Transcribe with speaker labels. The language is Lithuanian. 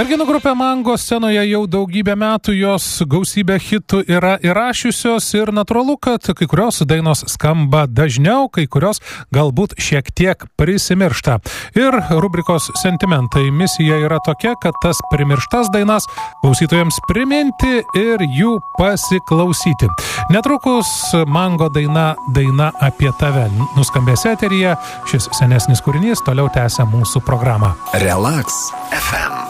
Speaker 1: Merginų grupė Mango scenoje jau daugybę metų, jos gausybę hitų yra įrašiusios ir natūralu, kad kai kurios dainos skamba dažniau, kai kurios galbūt šiek tiek prisimiršta. Ir rubrikos Sentimentai misija yra tokia, kad tas primirštas dainas klausytojams priminti ir jų pasiklausyti. Netrukus Mango daina apie tave nuskambės eteryje. Šis senesnis kūrinys toliau tęsia mūsų programą.
Speaker 2: Relax FM.